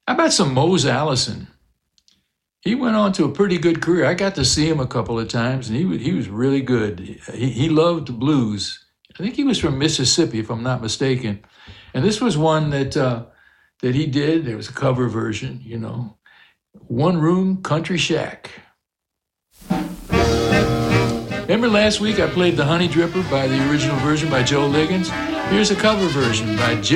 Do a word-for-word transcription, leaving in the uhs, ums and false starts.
How about some Mose Allison? He went on to a pretty good career. I got to see him a couple of times, and he was, he was really good. He, he loved blues. I think he was from Mississippi, if I'm not mistaken. And this was one that uh, that he did. There was a cover version, you know. One Room Country Shack. Remember last week I played The Honey Dripper by the original version by Joe Liggins? Here's a cover version by Jim